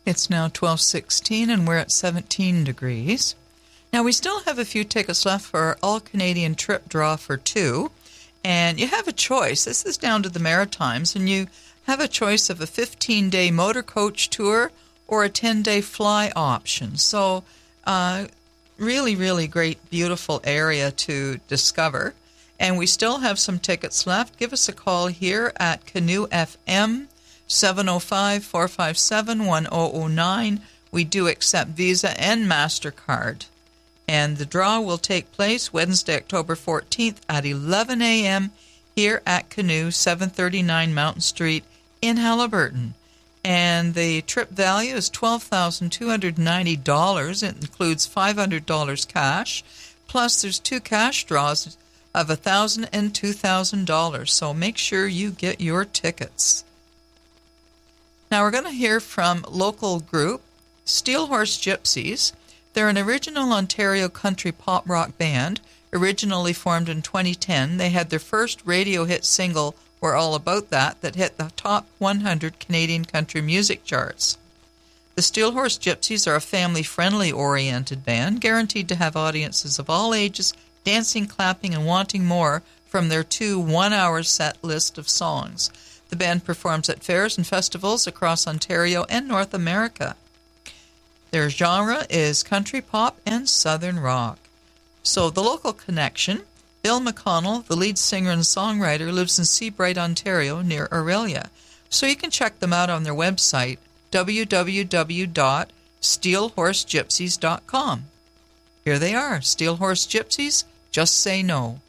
It's now 12:16 and we're at 17 degrees. Now we still have a few tickets left for our all-Canadian trip draw for two. And you have a choice. This is down to the Maritimes, and you have a choice of a 15-day motor coach tour or a 10-day fly option. So really, really great, beautiful area to discover. And we still have some tickets left. Give us a call here at Canoe FM, 705-457-1009. We do accept Visa and MasterCard. And the draw will take place Wednesday, October 14th at 11 a.m. here at Canoe, 739 Mountain Street in Haliburton. And the trip value is $12,290. It includes $500 cash, plus there's two cash draws of $1,000 and $2,000. So make sure you get your tickets. Now we're going to hear from local group Steelhorse Gypsies. They're an original Ontario country pop rock band, originally formed in 2010. They had their first radio hit single, We're All About That hit the top 100 Canadian country music charts. The Steelhorse Gypsies are a family-friendly oriented band, guaranteed to have audiences of all ages, dancing, clapping, and wanting more from their 2 one-hour set list of songs. The band performs at fairs and festivals across Ontario and North America. Their genre is country pop and southern rock. So the local connection, Bill McConnell, the lead singer and songwriter, lives in Seabright, Ontario, near Aurelia. So you can check them out on their website, www.steelhorsegypsies.com. Here they are, Steelhorse Gypsies, Just Say No.